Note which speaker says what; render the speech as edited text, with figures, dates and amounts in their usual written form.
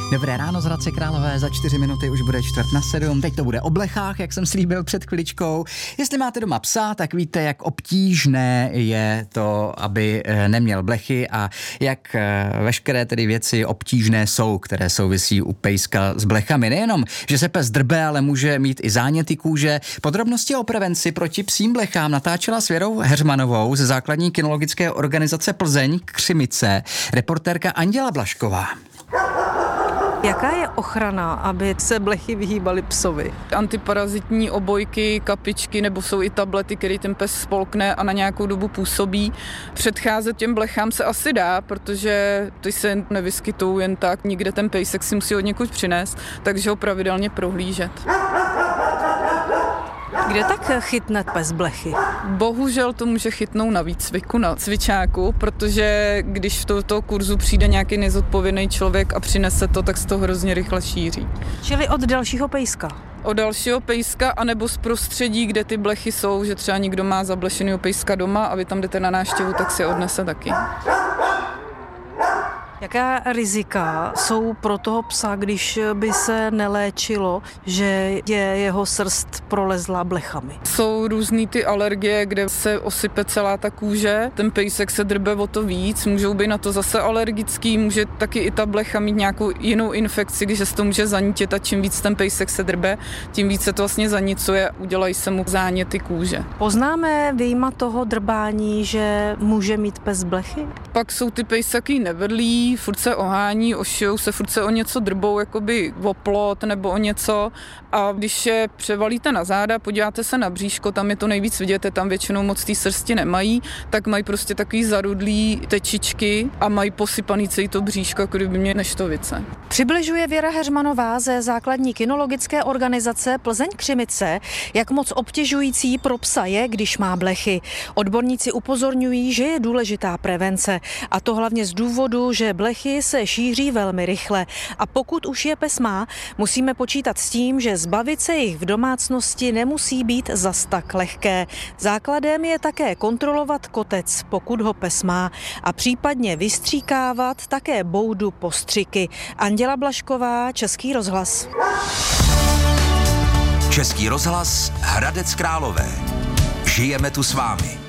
Speaker 1: Dobré ráno z Hradce Králové, za 4 minuty už bude 6:45. Teď to bude o blechách, jak jsem slíbil před chviličkou. Jestli máte doma psa, tak víte, jak obtížné je to, aby neměl blechy a jak veškeré tedy věci obtížné jsou, které souvisí u pejska s blechami. Nejenom, že se pes drbe, ale může mít i záněty kůže. Podrobnosti o prevenci proti psím blechám natáčela s Věrou Heřmanovou ze základní kynologické organizace Plzeň Křimice reportérka Anděla Blašková.
Speaker 2: Jaká je ochrana, aby se blechy vyhýbaly psovi?
Speaker 3: Antiparazitní obojky, kapičky nebo jsou i tablety, které ten pes spolkne a na nějakou dobu působí. Předcházet těm blechám se asi dá, protože ty se nevyskytují jen tak. Nikde ten pejsek si musí od někud přinést, takže ho pravidelně prohlížet.
Speaker 2: Kde tak chytne pes blechy?
Speaker 3: Bohužel to může chytnout na výcviku, na cvičáku, protože když do toho kurzu přijde nějaký nezodpovědný člověk a přinese to, tak se to hrozně rychle šíří.
Speaker 2: Čili od dalšího pejska?
Speaker 3: Od dalšího pejska, anebo z prostředí, kde ty blechy jsou, že třeba někdo má zablešenýho pejska doma a vy tam jdete na návštěvu, tak si je odnese taky.
Speaker 2: Jaká rizika jsou pro toho psa, když by se neléčilo, že je jeho srst prolezlá blechami?
Speaker 3: Jsou různý ty alergie, kde se osype celá ta kůže, ten pejsek se drbe o to víc, můžou být na to zase alergický, může taky i ta blecha mít nějakou jinou infekci, když se to může zanítit a čím víc ten pejsek se drbe, tím víc se to vlastně zanicuje, udělají se mu záněty kůže.
Speaker 2: Poznáme vyjma toho drbání, že může mít pes blechy?
Speaker 3: Pak jsou ty pejsaky nevedlí, furt se ohání, ošijou se, furt se o něco drbou, jakoby o plot nebo o něco, a když je převalíte na záda, podíváte se na bříško, tam je to nejvíc vidět, tam většinou moc té srsti nemají, tak mají prostě takový zarudlý tečičky a mají posypaný celý to bříško, jako kdyby měli neštovice.
Speaker 2: Přibližuje Věra Heřmanová ze základní kynologické organizace Plzeň Křimice, jak moc obtěžující pro psa je, když má blechy. Odborníci upozorňují, že je důležitá prevence, a to hlavně z důvodu, že blechy se šíří velmi rychle a pokud už je pes má, musíme počítat s tím, že zbavit se jich v domácnosti nemusí být zas tak lehké. Základem je také kontrolovat kotec, pokud ho pes má, a případně vystříkávat také boudu postřiky. Anděla Blašková, Český rozhlas.
Speaker 4: Český rozhlas, Hradec Králové. Žijeme tu s vámi.